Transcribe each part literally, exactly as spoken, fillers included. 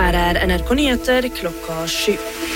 Her er N R K Nyheter klokka sju.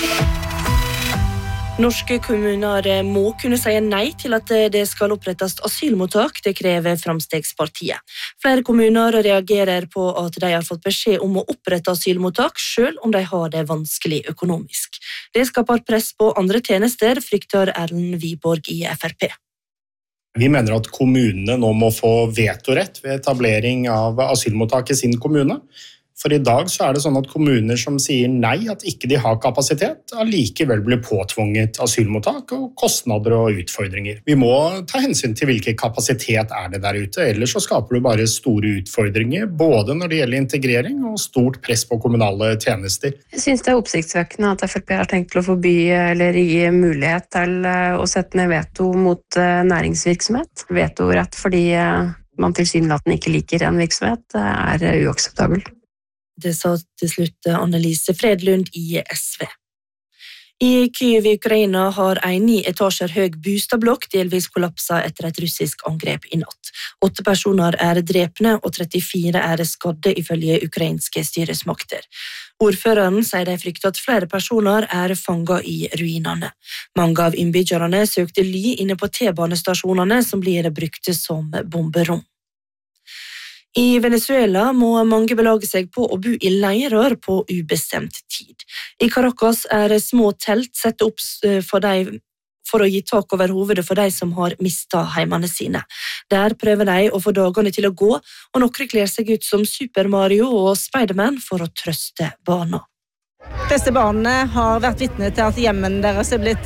Norske kommuner må kunne si nei til at det skal opprettes asylmottak, det krever Framstegspartiet. Flere kommuner reagerer på at de har fått beskjed om å opprette asylmottak, selv om de har det vanskelig økonomisk. Det skaper press på andre tjenester, frykter Erlend Wiborg i F R P. Vi mener at kommunene nå må få vetorett ved etablering av asylmottak i sin kommune. For i dag så er det sånn at kommuner som sier nei, at ikke de har kapasitet, allikevel blir påtvunget asylmottak og kostnader og utfordringer. Vi må ta hensyn til hvilken kapasitet er det der ute, ellers så skaper du bare store utfordringer, både når det gjelder integrering og stort press på kommunale tjenester. Jeg synes det er oppsiktsvekkende at F R P har tenkt til å forby eller gi mulighet til å sette ned veto mot næringsvirksomhet. Vetorett fordi man tilsynelatende ikke liker en virksomhet er uakseptabel. Det sa til slutt Annelise Fredlund i S V. I Kyiv i Ukraina har en ni etasjer høy bostadblokk delvis kollapset etter et russisk angrep i natt. Åtte personer er drepne og trettifire er skadde ifølge ukrainske styresmakter. Ordføreren sier de frykter at flere personer er fanget i ruinene. Mange av innbyggerne søkte ly inne på T-banestasjonene som blir brukt som bomberom. I Venezuela må mange belage seg på å bo i leirer på ubestemt tid. I Caracas er små telt satt opp for, de, for å gi tak over hovedet for de som har mistet heimene sine. Der prøver de å få dagene til å gå, og noen kler seg ut som Super Mario og Spiderman for å trøste barna. De fleste barna har vært vitne til at hjemmen deres er blitt